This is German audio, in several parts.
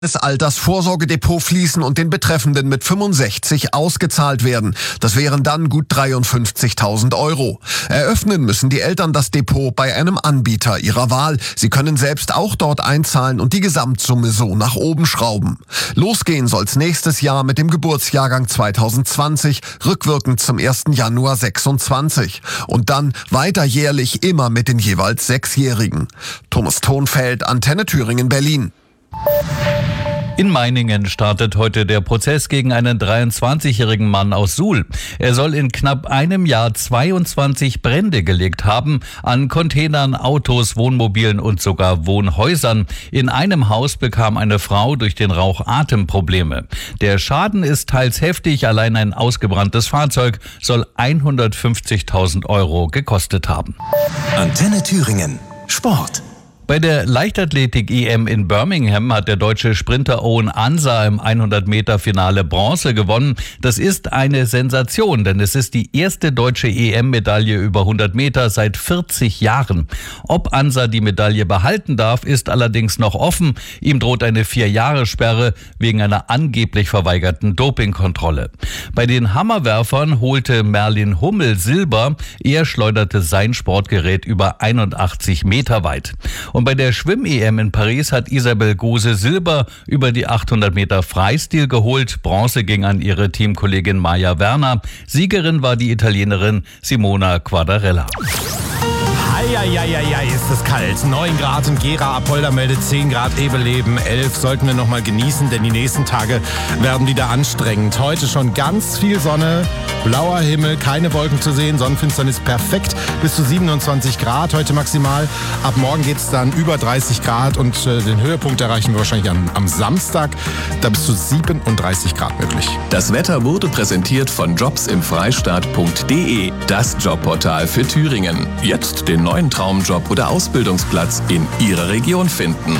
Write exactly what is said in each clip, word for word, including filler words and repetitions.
des Altersvorsorgedepot fließen und den Betreffenden mit fünfundsechzig ausgezahlt werden. Das wären dann gut dreiundfünfzigtausend Euro. Eröffnen müssen die Eltern das Depot bei einem Anbieter ihrer Wahl. Sie können selbst auch dort einzahlen und die Gesamtsumme so nach oben schrauben. Losgehen soll's nächstes Jahr mit dem Geburtsjahrgang zweitausendzwanzig, rückwirkend zum ersten Januar sechsundzwanzig. Und dann weiter jährlich immer mit den jeweils Sechsjährigen. Thomas Thonfeld, Antenne Thüringen, Berlin. In Meiningen startet heute der Prozess gegen einen dreiundzwanzigjährigen Mann aus Suhl. Er soll in knapp einem Jahr zweiundzwanzig Brände gelegt haben an Containern, Autos, Wohnmobilen und sogar Wohnhäusern. In einem Haus bekam eine Frau durch den Rauch Atemprobleme. Der Schaden ist teils heftig. Allein ein ausgebranntes Fahrzeug soll hundertfünfzigtausend Euro gekostet haben. Antenne Thüringen. Sport. Bei der Leichtathletik-E M in Birmingham hat der deutsche Sprinter Owen Ansa im hundert-Meter-Finale Bronze gewonnen. Das ist eine Sensation, denn es ist die erste deutsche E M-Medaille über hundert Meter seit vierzig Jahren. Ob Ansa die Medaille behalten darf, ist allerdings noch offen. Ihm droht eine Vier-Jahres-Sperre wegen einer angeblich verweigerten Dopingkontrolle. Bei den Hammerwerfern holte Merlin Hummel Silber. Er schleuderte sein Sportgerät über einundachtzig Meter weit. Und bei der Schwimm-E M in Paris hat Isabel Gose Silber über die achthundert Meter Freistil geholt. Bronze ging an ihre Teamkollegin Maja Werner. Siegerin war die Italienerin Simona Quadarella. Eieieiei, ist es kalt. neun Grad in Gera, Apolda meldet zehn Grad, Ebeleben elf. Sollten wir noch mal genießen, denn die nächsten Tage werden wieder anstrengend. Heute schon ganz viel Sonne, blauer Himmel, keine Wolken zu sehen. Sonnenfinsternis perfekt, bis zu siebenundzwanzig Grad heute maximal. Ab morgen geht es dann über dreißig Grad und äh, den Höhepunkt erreichen wir wahrscheinlich am, am Samstag. Da bis zu siebenunddreißig Grad möglich. Das Wetter wurde präsentiert von jobs im freistaat punkt de, das Jobportal für Thüringen. Jetzt den neuen Traumjob oder Ausbildungsplatz in Ihrer Region finden.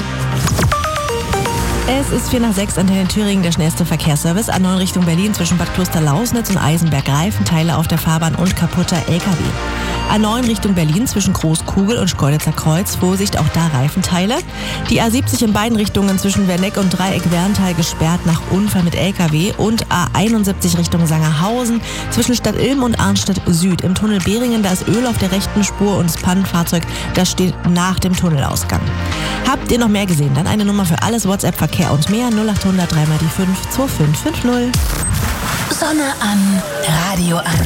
Es ist vier nach sechs, Antenne Thüringen, der schnellste Verkehrsservice. A neun Richtung Berlin zwischen Bad Kloster-Lausnitz und Eisenberg. Reifenteile auf der Fahrbahn und kaputter L K W. A neun Richtung Berlin zwischen Großkugel und Schkeuditzer Kreuz. Vorsicht, auch da Reifenteile. Die A siebzig in beiden Richtungen zwischen Werneck und Dreieck-Werntal gesperrt nach Unfall mit L K W. Und A einundsiebzig Richtung Sangerhausen zwischen Stadt Ilm und Arnstedt Süd. Im Tunnel Beringen, da ist Öl auf der rechten Spur und das Pannenfahrzeug, das steht nach dem Tunnelausgang. Habt ihr noch mehr gesehen? Dann eine Nummer für alles, WhatsApp, Verkehr und mehr, null acht hundert drei mal die fünf zwei fünf fünf null. Sonne an, Radio an.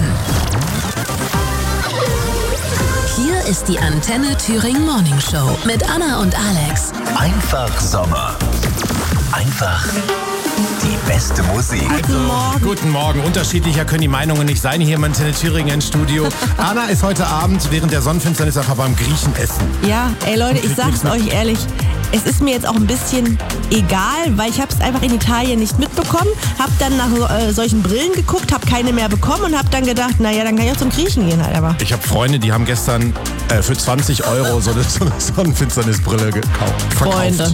Hier ist die Antenne Thüringen Morning Show mit Anna und Alex. Einfach Sommer. Einfach die beste Musik. Guten Morgen. Guten Morgen. Unterschiedlicher können die Meinungen nicht sein hier im Antenne Thüringen im Studio. Anna ist heute Abend während der Sonnenfinsternis einfach beim Griechen essen. Ja, ey Leute, ich sag's euch ehrlich, es ist mir jetzt auch ein bisschen egal, weil ich hab's einfach in Italien nicht mitbekommen, hab dann nach äh, solchen Brillen geguckt, hab keine mehr bekommen und hab dann gedacht, naja, dann kann ich auch zum Griechen gehen halt aber. Ich habe Freunde, die haben gestern äh, für zwanzig Euro so eine, so eine Sonnenfinsternisbrille gekauft. Verkauft. Freunde.